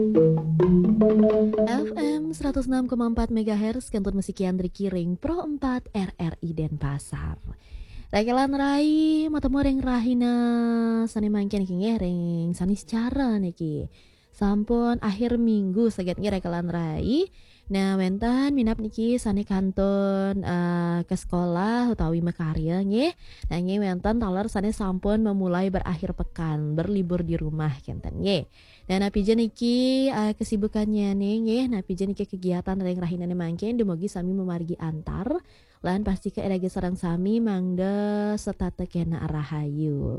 FM 106,4 MHz Kantor Musik Yandri Kiring Pro 4 RRI Denpasar. Rakelan rai matemu ring rahina sani mangken iki ngereng sanis cara niki. Sampun akhir minggu saget rakelan rai. Nah, wenten minap niki sani kanton ke sekolah utawi makarya nggih. Nah, nggih wenten taler sani sampun memulai berakhir pekan, berlibur di rumah kenten nggih. Dan napijen niki kesibukannya nih nggih, napijen niki kegiatan ring rahinane mangken dumugi sami memargi antar lan pasti ke erage sareng sami mangda setata kena rahayu.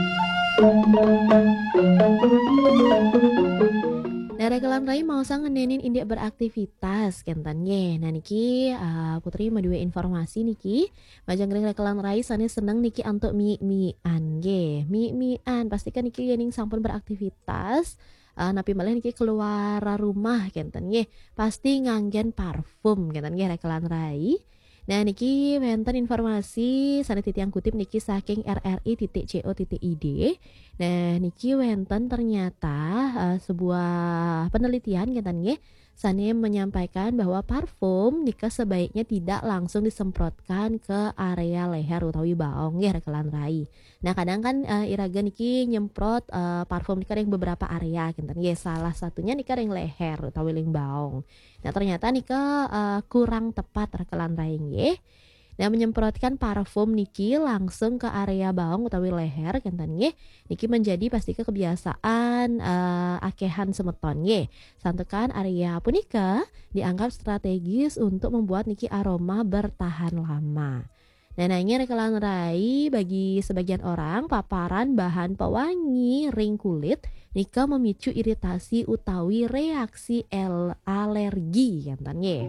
Nah, regelan rai mau sang ngenenin indik beraktivitas kentan nge. Nah niki Putri mau dua informasi niki. Majang regelan rai sane seneng niki antuk mi-mian nge. Mi-mian pastikan niki yening sampun beraktivitas. Napi malah niki keluar rumah kentan nge. Pasti nganggen parfum kentan nge regelan rai. Nah niki wenten informasi sana yang kutip niki saking rri.co.id. Nah niki wenten ternyata sebuah penelitian kentan nggih sane menyampaikan bahwa parfum nika sebaiknya tidak langsung disemprotkan ke area leher utawi baong nggih rekelan rai. Nah kadang kan iraga niki nyemprot parfum nika ring beberapa area kentan nggih salah satunya nika ring leher utawi ring baong. Nah ternyata nika kurang tepat rekelan rai nggih. Nah menyemprotkan parfum niki langsung ke area baong utawi leher kentan nggih. Niki menjadi pasti kebiasaan akehan semeton nggih. Santukan area punika dianggap strategis untuk membuat niki aroma bertahan lama. Nah, nanya rekelan rai bagi sebagian orang paparan bahan pewangi ring kulit nika memicu iritasi utawi reaksi alergi kentan nggih.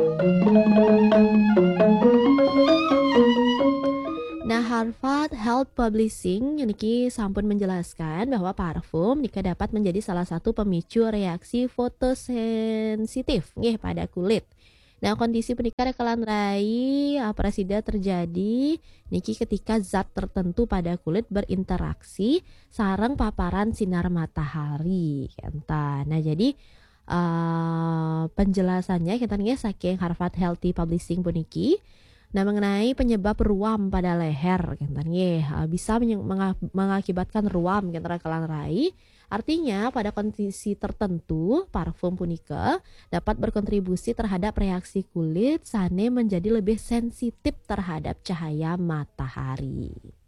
Nah, Harvard Health Publishing niki sampun menjelaskan bahwa parfum nika dapat menjadi salah satu pemicu reaksi fotosensitif nggih pada kulit. Nah, kondisi punika rekelan rai presida terjadi niki ketika zat tertentu pada kulit berinteraksi sareng paparan sinar matahari kentan. Nah, jadi penjelasannya kentan nggih saking Harvard Healthy Publishing puniki. Nah, mengenai penyebab ruam pada leher kentan nggih bisa mengakibatkan ruam kentan rekelan rai. Artinya pada kondisi tertentu parfum punika dapat berkontribusi terhadap reaksi kulit sane menjadi lebih sensitif terhadap cahaya matahari.